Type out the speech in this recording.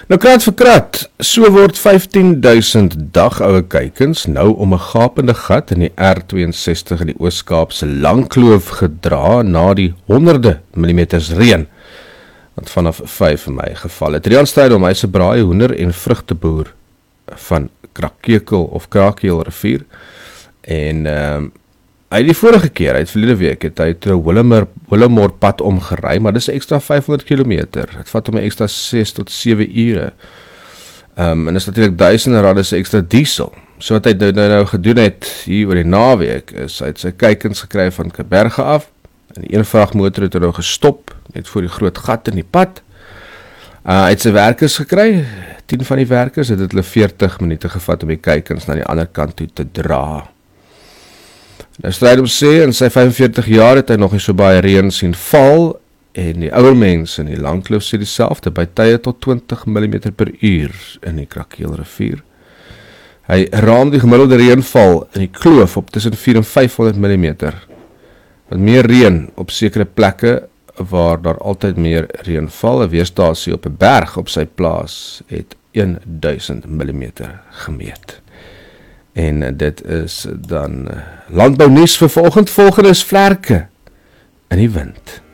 Nou krat vir krat, so word 15.000 dagoue kuikens nou om 'n gapende gat in die R62 in die Oos-Kaapse Langkloof gedra na die honderde millimeters reën wat vanaf 5 Mei geval het. Rian Strydom, hy is 'n braai hoender en vrugteboer van Krakekel rivier en hy het die vorige keer, hy het verlede week, het hy toe Willemore pad omgery, maar dis 'n ekstra 500 km. Het vat hom 'n ekstra 6 tot 7 ure. En is natuurlik R1000 se ekstra diesel. So wat hy nou gedoen het hier oor die naweek is, hy het sy kuikens gekry van Kaapberge af, en die een vragmotor het nou gestop, net voor die groot gat in die pad. Hy het sy werkers gekry, 10 van die werkers, het hulle 40 minute gevat om die kuikens na die ander kant toe te dra. Nou Strydom sê, in sy 45 jaar het hy nog nie so baie reën sien val, en die ouer mense in die Langkloof sê dieselfde, by tye tot 20 mm per uur in die Krakeelrivier. Hy raam die gemiddelde reënval in die kloof op tussen 400 en 500 mm. Wat meer reën op sekere plekke, waar daar altyd meer reën val, 'n weerstasie op 'n berg op sy plaas, het 1000 mm gemeet. En dit is dan landbounuus vir volgende is vlerke in die wind.